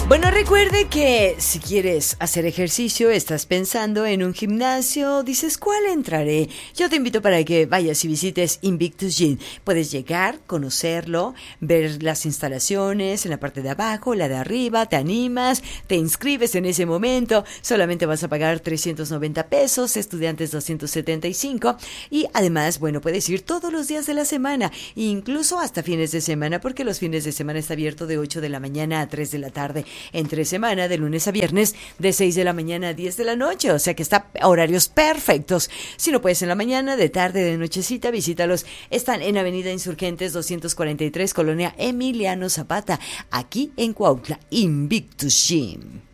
Bueno, recuerde que si quieres hacer ejercicio, estás pensando en un gimnasio, dices, ¿cuál entraré? Yo te invito para que vayas y visites Invictus Gym. Puedes llegar, conocerlo, ver las instalaciones en la parte de abajo, la de arriba, te animas, te inscribes en ese momento, solamente vas a pagar 390 pesos, estudiantes 275 y además, bueno, puedes ir todos los días de la semana, incluso hasta fines de semana, porque los fines de semana está abierto de 8 de la mañana a 3 de la tarde. Entre semana, de lunes a viernes, de 6 de la mañana a 10 de la noche, o sea que está horarios perfectos. Si no puedes en la mañana, de tarde, de nochecita, visítalos. Están en Avenida Insurgentes 243, Colonia Emiliano Zapata, aquí en Cuautla, Invictus Gym.